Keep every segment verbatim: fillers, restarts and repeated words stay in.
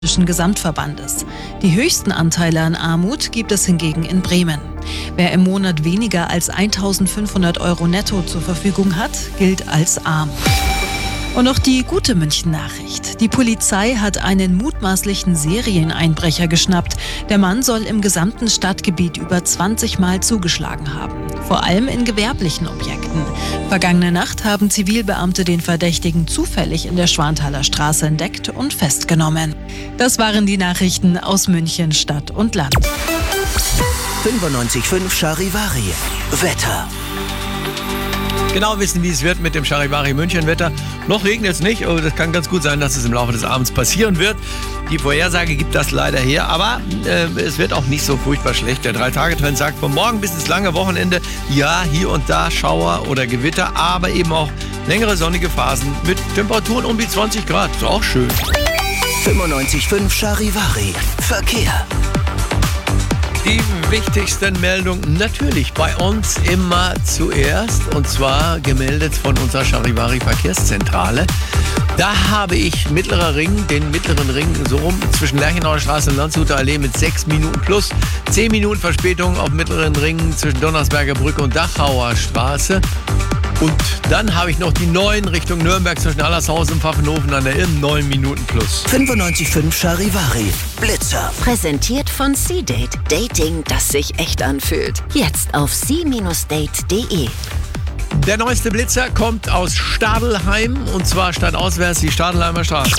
Gesamtverbandes. Die höchsten Anteile an Armut gibt es hingegen in Bremen. Wer im Monat weniger als eintausendfünfhundert Euro netto zur Verfügung hat, gilt als arm. Und noch die gute München-Nachricht. Die Polizei hat einen mutmaßlichen Serieneinbrecher geschnappt. Der Mann soll im gesamten Stadtgebiet über zwanzig Mal zugeschlagen haben. Vor allem in gewerblichen Objekten. Vergangene Nacht haben Zivilbeamte den Verdächtigen zufällig in der Schwanthaler Straße entdeckt und festgenommen. Das waren die Nachrichten aus München, Stadt und Land. fünfundneunzig Komma fünf Charivari. Wetter. Genau wissen, wie es wird mit dem Charivari München-Wetter. Noch regnet es nicht, aber das kann ganz gut sein, dass es im Laufe des Abends passieren wird. Die Vorhersage gibt das leider her, aber äh, es wird auch nicht so furchtbar schlecht. Der Drei-Tage-Trend sagt, von morgen bis ins lange Wochenende, ja, hier und da Schauer oder Gewitter, aber eben auch längere sonnige Phasen mit Temperaturen um die zwanzig Grad. Ist auch schön. fünfundneunzig Komma fünf Charivari. Verkehr. Die wichtigsten Meldungen natürlich bei uns immer zuerst, und zwar gemeldet von unserer Charivari Verkehrszentrale. Da habe ich Mittlerer Ring, den mittleren Ring so rum, zwischen Lerchenauer Straße und Landshuter Allee mit sechs Minuten plus, zehn Minuten Verspätung auf Mittleren Ring zwischen Donnersberger Brücke und Dachauer Straße. Und dann habe ich noch die neun Richtung Nürnberg zwischen Allershausen und Pfaffenhofen an der Ilm, neun Minuten plus. fünfundneunzig Komma fünf Charivari. Blitzer. Präsentiert von C-Date. Dating, das sich echt anfühlt. Jetzt auf c Date punkt de. Der neueste Blitzer kommt aus Stadelheim, und zwar stadtauswärts die Stadelheimer Straße.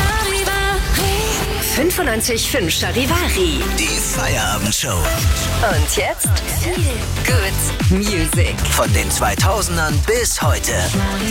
fünfundneunzig Komma fünf Charivari. Die Feierabendshow. Und jetzt Good Music. Von den zweitausendern bis heute.